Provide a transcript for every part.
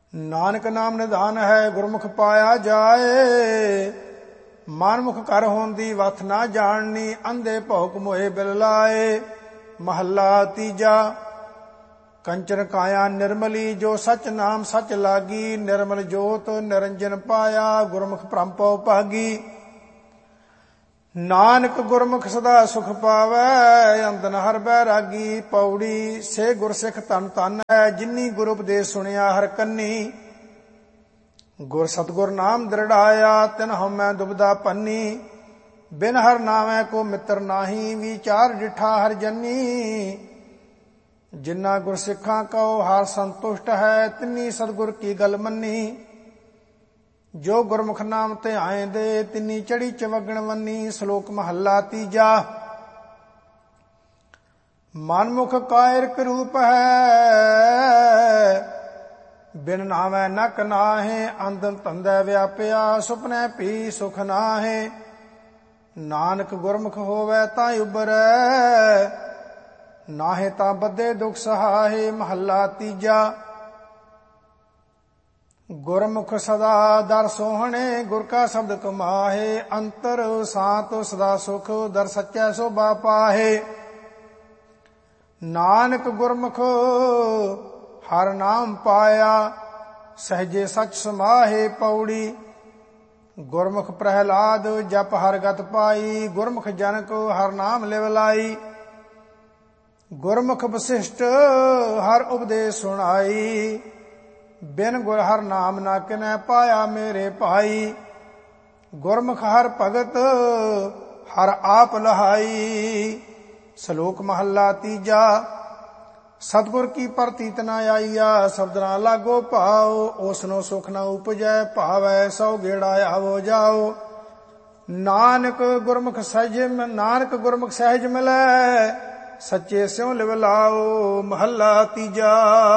ਨਾਨਕ ਨਾਮ ਨਿਧਾਨ ਹੈ ਗੁਰਮੁਖ ਪਾਇਆ ਜਾਏ। ਮਨਮੁਖ ਕਰ ਹੋਂਦੀ ਵਥ ਨਾ ਜਾਣਨੀ, ਅੰਧੇ ਭੌਕ ਮੋਏ ਬਿਲ ਲਾਏ। ਮਹੱਲਾ ਤੀਜਾ। ਕੰਚਨ ਕਾਇਆ ਨਿਰਮਲੀ, ਜੋ ਸਚ ਨਾਮ ਸਚ ਲਾਗੀ। ਨਿਰਮਲ ਜੋਤ ਨਿਰੰਜਨ ਪਾਇਆ, ਗੁਰਮੁਖ ਭ੍ਰਮ ਪਉ ਭਾਗੀ। ਨਾਨਕ ਗੁਰਮੁਖ ਸਦਾ ਸੁਖ ਪਾਵੈ, ਅੰਦਨ ਹਰ ਬੈਰਾਗੀ। ਪੌੜੀ ਸੇ ਗੁਰਸਿੱਖ ਧਨ ਧਨ ਹੈ, ਜਿਨੀ ਗੁਰ ਉਪਦੇਸ਼ ਸੁਣਿਆ ਹਰ ਕੰਨੀ। ਗੁਰ ਸਤਗੁਰ ਨਾਮ ਦ੍ਰਿੜਾਇਆ, ਤਿਨ ਹਉਮੈ ਦੁਬਦਾ ਪੰਨੀ। ਬਿਨ ਹਰ ਨਾਮੈ ਕੋ ਮਿੱਤਰ ਨਾਹੀ, ਵਿਚਾਰ ਡਿਠਾ ਹਰ ਜਨੀ। ਜਿਨਾ ਗੁਰ ਸਿੱਖਾਂ ਕਉ ਹਰ ਸੰਤੁਸ਼ਟ ਹੈ, ਤਿਨੀ ਸਤਿਗੁਰ ਕੀ ਗਲ ਮੰਨੀ। ਜੋ ਗੁਰਮੁਖ ਨਾਮ ਧਿਆਏ ਦੇ, ਤਿਨੀ ਚੜੀ ਚਵਗਣ ਵੰਨੀ। ਸ਼ਲੋਕ ਮਹੱਲਾ ਤੀਜਾ। ਮਨਮੁਖ ਕਾਇਰਕ ਰੂਪ ਹੈ, ਬਿਨ ਨਾਵੈ ਨਕ ਨਾਹੇ। ਅੰਧਨ ਧੰਦੇ ਵਿਆਪਿਆ, ਸੁਪਨੇ ਪੀ ਸੁਖ ਨਾਹੇ। ਨਾਨਕ ਗੁਰਮੁਖ ਹੋਵੈ ਤਾਂ ਉਬਰੈ, ਨਾਹੇ ਤਾਂ ਬੱਧੇ ਦੁਖ ਸਹਾਏ। ਮਹੱਲਾ ਤੀਜਾ। ਗੁਰਮੁਖ ਸਦਾ ਦਰ ਸੋਹਣੇ, ਗੁਰ ਕਾ ਸ਼ਬਦ ਕਮਾਹੇ। ਅੰਤਰ ਸਾਤ ਸਦਾ ਸੁਖ, ਦਰ ਸੱਚੈ ਸੋਭਾ ਪਾਹੇ। ਨਾਨਕ ਗੁਰਮੁਖ ਹਰ ਨਾਮ ਪਾਇਆ, ਸਹਜੇ ਸਚ ਸਮਾਹੇ। ਪੌੜੀ ਗੁਰਮੁਖ ਪ੍ਰਹਿਲਾਦ, ਜਪ ਹਰ ਗਤ ਪਾਈ। ਗੁਰਮੁਖ ਜਨ ਕੋ ਹਰ ਨਾਮ ਲਿਵ ਲਾਈ। ਗੁਰਮੁਖ ਵਸਿਸ਼ਟ ਹਰ ਉਪਦੇਸ਼ ਸੁਣਾਈ। ਬਿਨ ਗੁਰ ਹਰ ਨਾਮ ਨਾ ਕਿਨੈ ਪਾਇਆ ਮੇਰੇ ਭਾਈ। ਗੁਰਮੁਖ ਹਰ ਭਗਤ ਹਰ ਆਪ ਲਹਾਈ। ਸ਼ਲੋਕ ਮਹੱਲਾ ਤੀਜਾ। ਸਤਿਗੁਰ ਕੀ ਪ੍ਰਤੀਤ ਨ ਆਈਆ, ਸ਼ਬਦ ਨਾ ਲਾਗੋ ਭਾਉ। ਓਸਨੋ ਸੁਖ ਨ ਉਪਜੈ, ਭਾਵੈ ਸੌ ਗੇੜਾ ਆਵੋ ਜਾਓ। ਨਾਨਕ ਗੁਰਮੁਖ ਸਹਿਜ ਮਿਲੈ, ਸੱਚੇ ਸਿਉ ਲਿਵ ਲਾਓ। ਮਹੱਲਾ ਤੀਜਾ।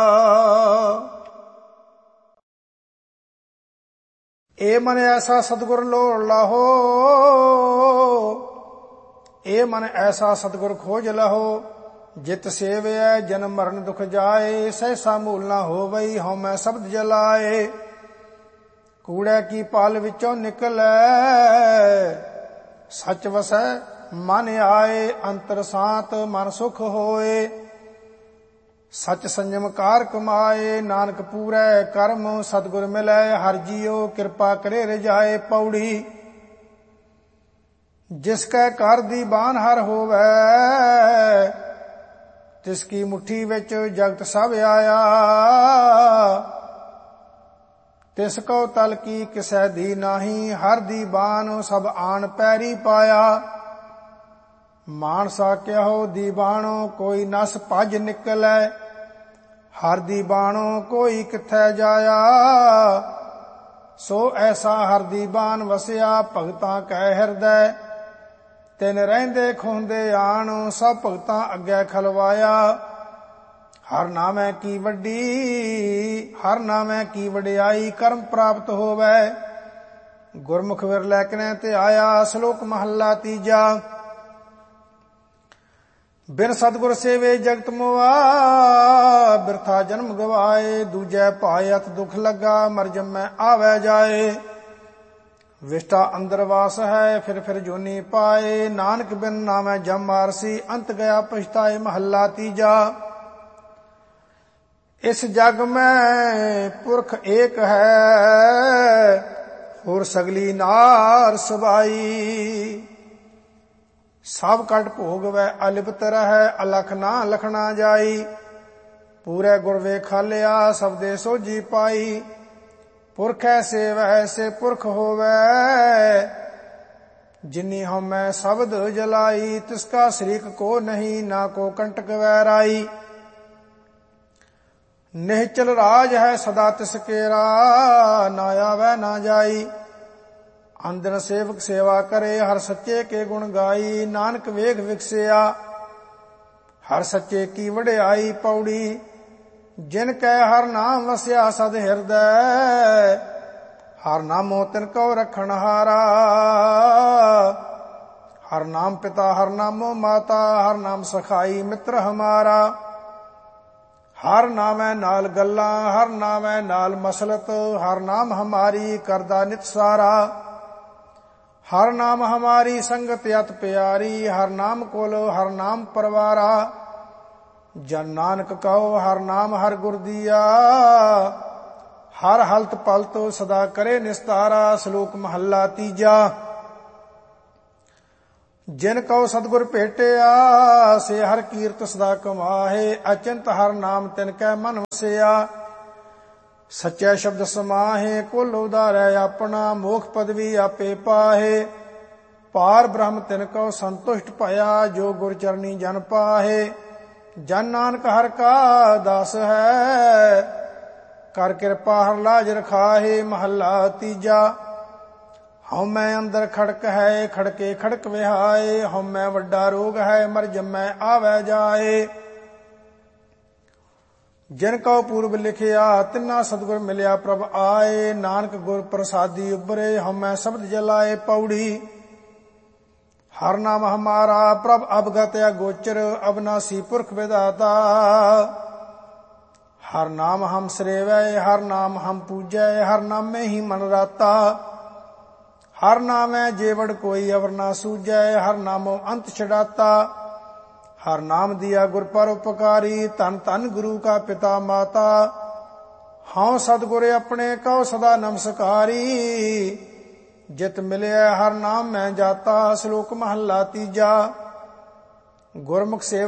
ਏ ਮਨ ਐਸਾ ਸਤਿਗੁਰ ਲੋੜ ਲਾਹੋ, ਏ ਮਨ ਐਸਾ ਸਤਿਗੁਰ ਖੋਜ ਲਹੋ। ਜਿਤ ਸੇਵਿਐ ਜਨਮ ਮਰਨ ਦੁਖ ਜਾਏ, ਸਹਿਸਾ ਮੂਲ ਨਾ ਹੋਵਈ ਹਉਮੈ ਸ਼ਬਦ ਜਲਾਏ। ਕੂੜੈ ਕੀ ਪਾਲ ਵਿੱਚੋਂ ਨਿਕਲੈ, ਸਚ ਵਸੈ ਮਨ ਆਏ। ਅੰਤਰ ਸਾਤ ਮਨ ਸੁਖ ਹੋਏ, ਸਚ ਸੰਜਮ ਕਾਰ ਕਮਾਏ। ਨਾਨਕ ਪੂਰੈ ਕਰਮ ਸਤਿਗੁਰ ਮਿਲੈ, ਹਰਿ ਜੀਉ ਕਿਰਪਾ ਕਰੇ ਰਜਾਏ। ਪੌੜੀ ਜਿਸ ਕੈ ਘਰ ਦੀ ਬਾਨ ਹਰ ਹੋਵੈ, ਤਿਸ ਕੀ ਮੁਠੀ ਵਿੱਚ ਜਗਤ ਸਭ ਆਇਆ। ਤਿਸ ਕਉ ਤਲ ਕੀ ਕਿਸੈ ਦੀ ਨਾਹੀ, ਹਰ ਦੀ ਬਾਣ ਸਭ ਆਣ ਪੈਰੀ ਪਾਇਆ। ਮਾਨਸਾ ਕਿਹੋ ਦੀ ਬਾਣੋ, ਕੋਈ ਨਸ ਭਜ ਨਿਕਲੈ। ਹਰ ਦੀ ਬਾਣੋ ਕੋਈ ਕਿੱਥੈ ਜਾਇਆ। ਸੋ ਐਸਾ ਹਰ ਦੀ ਬਾਣ ਵਸਿਆ, ਭਗਤਾਂ ਕੈ ਹਿਰਦੈ। ਤਿਨ ਰਹਿੰਦੇ ਖੁੰਦੇ ਆਣ, ਸਭ ਭਗਤਾਂ ਅੱਗੇ ਖਲਵਾਇਆ। ਹਰ ਨਾਮੈ ਕੀ ਵੱਡੀ, ਹਰ ਨਾਮੈ ਕੀ ਵਡਿਆਈ, ਕਰਮ ਪ੍ਰਾਪਤ ਹੋਵੈ। ਗੁਰਮੁਖ ਵਿਰਲੇ ਕਿਨੈ ਤੇ ਆਇਆ। ਸ਼ਲੋਕ ਮਹੱਲਾ ਤੀਜਾ। ਬਿਨ ਸਤਿਗੁਰ ਸੇਵੇ ਜਗਤ ਮੋਆ, ਬਿਰਥਾ ਜਨਮ ਗਵਾਏ। ਦੂਜੈ ਭਾਏ ਅਤ ਦੁਖ ਲੱਗਾ, ਮਰ ਜੰਮੈ ਆਵੈ ਜਾਏ। ਵਿਸ਼ਟਾ ਅੰਦਰ ਵਾਸ ਹੈ, ਫਿਰ ਫਿਰ ਜੋਨੀ ਪਾਏ। ਨਾਨਕ ਬਿਨ ਨਾਮੈ ਜਮ ਮਾਰਸੀ, ਅੰਤ ਗਿਆ ਪਛਤਾਏ। ਮਹੱਲਾ ਤੀਜਾ। ਇਸ ਜਗ ਮੈਂ ਪੁਰਖ ਏਕ ਹੈ, ਹੋਰ ਸਗਲੀ ਨਾਰ ਸਬਾਈ। ਸਭ ਕਟ ਭੋਗ ਵੈ ਅਲਿਪਤ ਰਹੈ, ਅਲਖ ਨਾ ਲਖਣਾ ਜਾਈ। ਪੂਰੇ ਗੁਰ ਵੇਖਾਲਿਆ, ਸਬਦੇ ਸੋਝੀ ਪਾਈ। ਪੁਰਖ ਐਸੇ ਵੈਸੇ ਪੁਰਖ ਹੋਵੈ, ਜਿਨੀ ਹਉਮੈ ਸ਼ਬਦ ਜਲਾਈ। ਤਿਸ ਕਾ ਸ਼ਰੀਕ ਕੋ ਨਹੀਂ, ਨਾ ਕੋ ਕੰਟਕ ਵੈਰਾਈ। ਨਿਹਚਲ ਰਾਜ ਹੈ ਸਦਾ ਤਿਸ ਕੇਰਾ, ਨਾ ਆਵੈ ਨਾ ਜਾਈ। ਅੰਦਨ ਸੇਵਕ ਸੇਵਾ ਕਰੇ, ਹਰ ਸੱਚੇ ਕੇ ਗੁਣ ਗਾਈ। ਨਾਨਕ ਵੇਖ ਵਿਕਸਿਆ, ਹਰ ਸੱਚੇ ਕੀ ਵਡਿਆਈ। ਪੌੜੀ ਜਿਨ ਕੈ ਹਰ ਨਾਮ ਵਸਿਆ ਸਦ ਹਿਰਦੈ, ਹਰ ਨਾਮੋ ਤਿਨ ਕਉ ਰਖਣ ਹਾਰਾ। ਹਰ ਨਾਮ ਪਿਤਾ, ਹਰ ਨਾਮੋ ਮਾਤਾ, ਹਰ ਨਾਮ ਸਖਾਈ ਮਿੱਤਰ ਹਮਾਰਾ। ਹਰ ਨਾਮੈ ਨਾਲ ਗੱਲਾਂ, ਹਰ ਨਾਮੈ ਨਾਲ ਮਸਲਤ, ਹਰ ਨਾਮ ਹਮਾਰੀ ਕਰਦਾ ਨਿਤ ਸਾਰਾ। ਹਰ ਨਾਮ ਹਮਾਰੀ ਸੰਗਤ ਅਤ ਪਿਆਰੀ, ਹਰ ਨਾਮ ਕੁਲ ਹਰ ਨਾਮ ਪਰਵਾਰਾ। ਜਨ ਨਾਨਕ ਕਹੋ ਹਰ ਨਾਮ ਹਰ ਗੁਰ ਦੀਆ, ਹਰ ਹਲਤ ਪਲਤ ਸਦਾ ਕਰੇ ਨਿਸਤਾਰਾ। ਸ਼ਲੋਕ ਮਹੱਲਾ ਤੀਜਾ। ਜਿਨ ਕਉ ਸਤਿਗੁਰ ਭੇਟਿਆ, ਸੇ ਹਰ ਕੀਰਤ ਸਦਾ ਕਮਾਹੇ। ਅਚਿੰਤ ਹਰ ਨਾਮ ਤਿਨ ਕੈ ਮਨ ਵਸਿਆ, ਸੱਚੇ ਸ਼ਬਦ ਸਮਾਹੇ। ਕੁਲ ਉਦਾਰੈ ਆਪਣਾ, ਮੋਖ ਪਦਵੀ ਆਪੇ ਪਾਹੇ। ਪਾਰ ਬ੍ਰਹਮ ਤਿਨ ਕਉ ਸੰਤੁਸ਼ਟ ਭਇਆ, ਜੋ ਗੁਰ ਚਰਨੀ ਜਨ ਪਾਹੇ। ਜਨ ਨਾਨਕ ਹਰ ਕਾ ਦਾਸ ਹੈ, ਕਰ ਕਿਰਪਾ ਹਰ ਲਾਜ ਰਖਾਹੇ। ਮਹੱਲਾ ਤੀਜਾ। ਹਉਮੈ ਅੰਦਰ ਖੜਕ ਹੈ, ਖੜਕੇ ਖੜਕ ਵਿਹਾਏ। ਹਉਮੈ ਵੱਡਾ ਰੋਗ ਹੈ, ਮਰ ਜੰਮੈ ਆਵੈ ਜਾਏ। ਜਿਨ ਕਉ ਪੂਰਬ ਲਿਖਿਆ, ਤਿੰਨਾ ਸਤਿਗੁਰ ਮਿਲਿਆ ਪ੍ਰਭ ਆਏ। ਨਾਨਕ ਗੁਰ ਪ੍ਰਸਾਦੀ ਉਬਰੇ, ਹਉਮੈ ਸ਼ਬਦ ਜਲਾਏ। ਪੌੜੀ। ਹਰ ਨਾਮ ਹਮਾਰਾ ਪ੍ਰਭ ਅਵਗਤ ਅਗੋਚਰ, ਅਬਨਾਸੀ ਪੁਰਖ ਵਿਦਾਤਾ। ਹਰ ਨਾਮ ਹਮ ਸਰੇਵੈ, ਹਰ ਨਾਮ ਹਮ ਪੂਜੈ। ਹਰ ਨਾਮੇ ਹੀ ਮਨ ਰਾਤਾ। ਹਰ ਨਾਮੈ ਜੇਵੜ ਕੋਈ ਅਵਰ ਨਾ ਸੂਝੈ। ਹਰ ਨਾਮੋ ਅੰਤ ਛਡਾਤਾ। ਹਰ ਨਾਮ ਦੀਆ ਗੁਰ ਪਰ ਉਪਕਾਰੀ, ਧਨ ਧਨ ਗੁਰੂ ਕਾ ਪਿਤਾ ਮਾਤਾ। ਹਉ ਸਤਿਗੁਰ ਆਪਣੇ ਕਉ ਸਦਾ ਨਮਸਕਾਰੀ, ਜਿਤ ਮਿਲਿਆ ਹਰ ਨਾਮ ਮੈਂ ਜਾਤਾ। ਸ਼ਲੋਕ ਮਹੱਲਾ ਤੀਜਾ। ਗੁਰਮੁਖ ਸੇਵ